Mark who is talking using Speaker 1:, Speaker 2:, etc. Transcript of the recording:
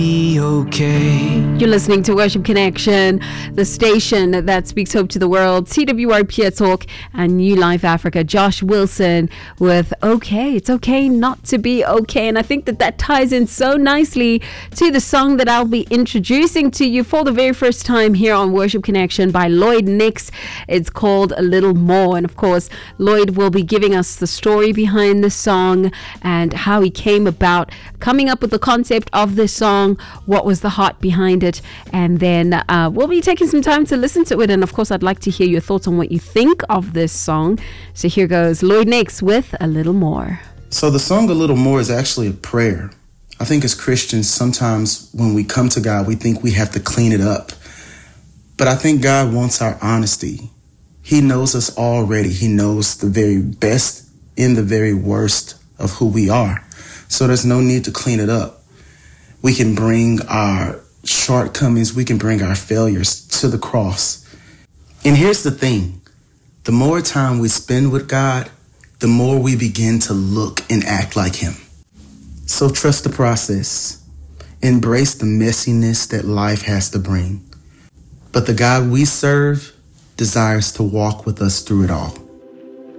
Speaker 1: Okay.
Speaker 2: You're listening to Worship Connection, the station that speaks hope to the world. CWR Peer Talk and New Life Africa. Josh Wilson with Okay. It's okay not to be okay. And I think that ties in so nicely to the song that I'll be introducing to you for the very first time here on Worship Connection by Lloyd Nix. It's called A Little More. And of course, Lloyd will be giving us the story behind the song and how he came about coming up with the concept of this song. What was the heart behind it? And then we'll be taking some time to listen to it. And of course, I'd like to hear your thoughts on what you think of this song. So here goes Lloyd Nix with A Little More.
Speaker 3: So the song A Little More is actually a prayer. I think as Christians, sometimes when we come to God, we think we have to clean it up. But I think God wants our honesty. He knows us already. He knows the very best and the very worst of who we are. So there's no need to clean it up. We can bring our shortcomings, we can bring our failures to the cross. And here's the thing. The more time we spend with God, the more we begin to look and act like Him. So trust the process. Embrace the messiness that life has to bring. But the God we serve desires to walk with us through it all.